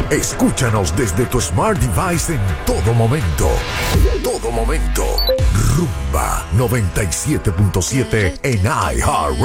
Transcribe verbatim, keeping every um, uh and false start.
Escúchanos desde tu smart device en todo momento. Todo momento. Rumba noventa y siete punto siete en iHeartRadio.